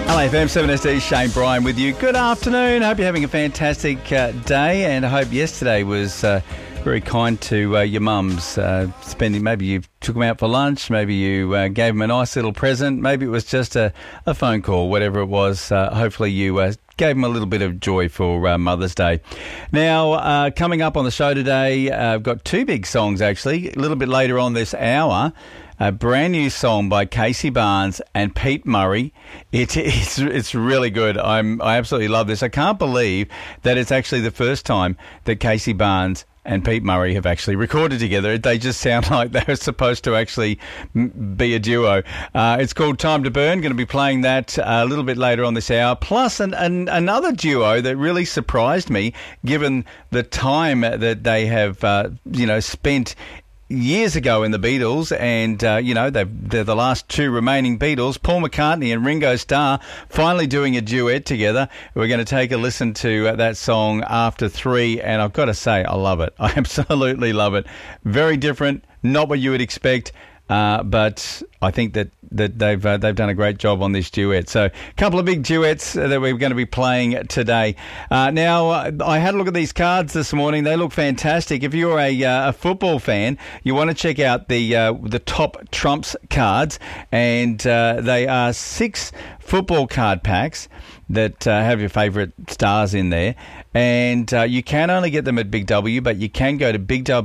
LAFM 7SD, Shane Bryan with you. Good afternoon. Hope you're having a fantastic day, and I hope yesterday was very kind to your mums. Maybe you took them out for lunch, maybe you gave them a nice little present, maybe it was just a phone call, whatever it was. Hopefully you gave them a little bit of joy for Mother's Day. Now, coming up on the show today, I've got two big songs actually. A little bit later on this hour, a brand new song by Casey Barnes and Pete Murray. It's really good. I absolutely love this. I can't believe that it's actually the first time that Casey Barnes and Pete Murray have actually recorded together. They just sound like they're supposed to actually be a duo. It's called Time to Burn. Going to be playing that a little bit later on this hour. Plus another duo that really surprised me, given the time that they have spent years ago in the Beatles, and they're the last two remaining Beatles, Paul McCartney and Ringo Starr, finally doing a duet together. We're going to take a listen to that song after 3, and I've got to say, I love it. I absolutely love it. Very different, not what you would expect, but I think that they've done a great job on this duet. So a couple of big duets that we're going to be playing today. Now, I had a look at these cards this morning. They look fantastic. If you're a football fan, you want to check out the top Trumps cards, and they are 6 football card packs that have your favourite stars in there. And you can only get them at Big W, but you can go to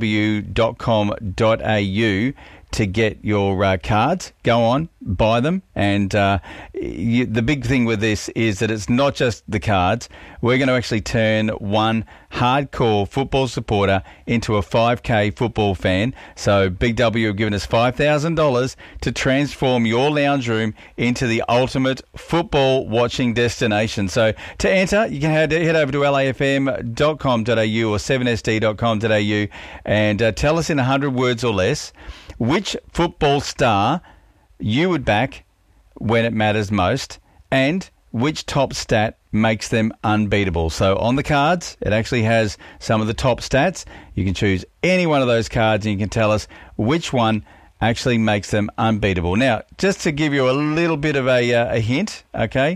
bigw.com.au to get your cards. Go on, buy them. And the big thing with this is that it's not just the cards. We're going to actually turn one hardcore football supporter into a 5K football fan. So Big W have given us $5,000 to transform your lounge room into the ultimate football watching destination. So to enter, you can head over to lafm.com.au or 7sd.com.au and tell us in 100 words or less which football star you would back when it matters most, and which top stat makes them unbeatable. So on the cards, it actually has some of the top stats. You can choose any one of those cards and you can tell us which one actually makes them unbeatable. Now, just to give you a little bit of a hint, okay,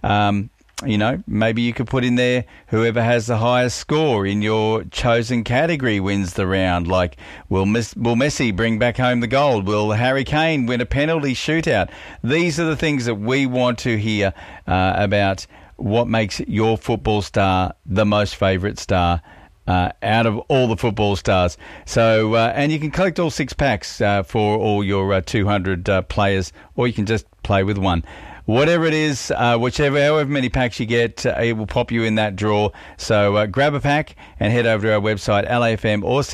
maybe you could put in there whoever has the highest score in your chosen category wins the round. Like, will Messi bring back home the gold? Will Harry Kane win a penalty shootout? These are the things that we want to hear about what makes your football star the most favourite star out of all the football stars. So, and you can collect all 6 packs for all your 200 players, or you can just play with one. Whatever it is, however many packs you get, it will pop you in that draw. So grab a pack and head over to our website, lafm or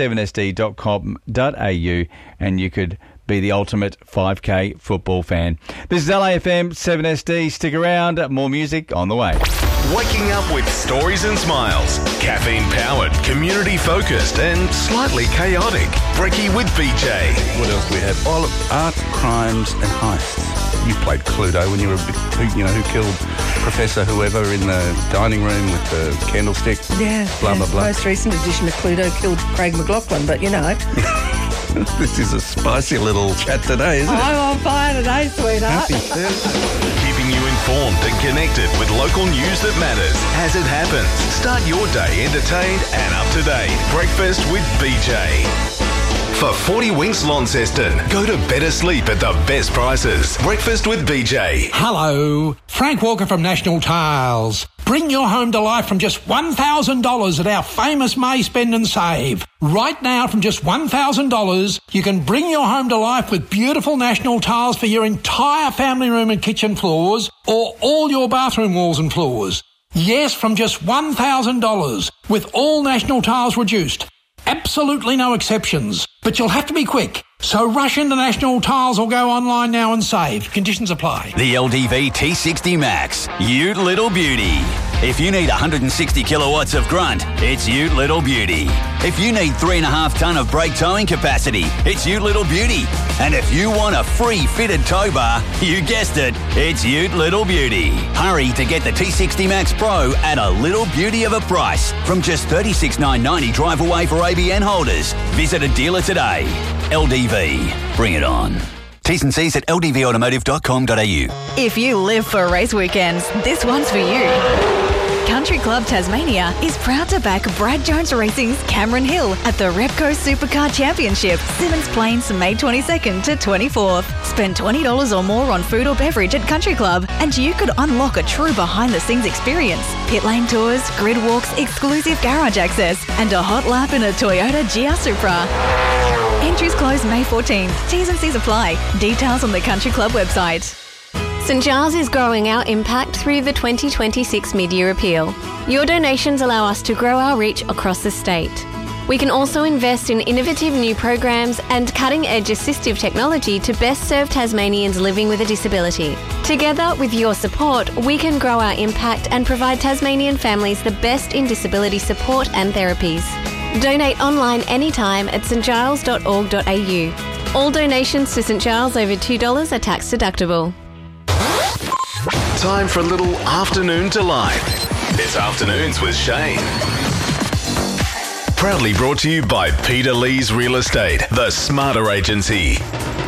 7sd.com.au, and you could be the ultimate 5K football fan. This is LAFM 7SD. Stick around. More music on the way. Waking up with stories and smiles. Caffeine-powered, community-focused and slightly chaotic. Brekkie with BJ. What else do we have? All of art, crimes and heists. You played Cluedo when you were who killed Professor whoever in the dining room with the candlestick. Yeah. Blah, blah, blah. Most recent edition of Cluedo killed Craig McLachlan, but you know. This is a spicy little chat today, isn't it? I'm on fire today, sweetheart. Happy Thursday. Keeping you informed and connected with local news that matters as it happens. Start your day entertained and up to date. Breakfast with BJ. For 40 Winks Launceston, go to better sleep at the best prices. Breakfast with BJ. Hello, Frank Walker from National Tiles. Bring your home to life from just $1,000 at our famous May Spend and Save. Right now, from just $1,000, you can bring your home to life with beautiful National Tiles for your entire family room and kitchen floors, or all your bathroom walls and floors. Yes, from just $1,000, with all National Tiles reduced. Absolutely no exceptions. But you'll have to be quick. So rush into National Tiles or go online now and save. Conditions apply. The LDV T60 Max. Ute Little Beauty. If you need 160 kilowatts of grunt, it's Ute Little Beauty. If you need 3.5 tonne of brake towing capacity, it's Ute Little Beauty. And if you want a free fitted tow bar, you guessed it, it's Ute Little Beauty. Hurry to get the T60 Max Pro at a little beauty of a price from just $36,990 drive away for ABN holders. Visit a dealer today. LDV. Bring it on. T's and C's at ldvautomotive.com.au. If you live for race weekends, this one's for you. Country Club Tasmania is proud to back Brad Jones Racing's Cameron Hill at the Repco Supercar Championship, Simmons Plains, May 22nd to 24th. Spend $20 or more on food or beverage at Country Club and you could unlock a true behind-the-scenes experience. Pit lane tours, grid walks, exclusive garage access and a hot lap in a Toyota GR Supra. Entries close May 14th. T's and C's apply. Details on the Country Club website. St Giles is growing our impact through the 2026 Mid-Year Appeal. Your donations allow us to grow our reach across the state. We can also invest in innovative new programs and cutting-edge assistive technology to best serve Tasmanians living with a disability. Together, with your support, we can grow our impact and provide Tasmanian families the best in disability support and therapies. Donate online anytime at stgiles.org.au. All donations to St Giles over $2 are tax deductible. Time for a little afternoon delight. It's Afternoons with Shane. Proudly brought to you by Peter Lee's Real Estate, the smarter agency.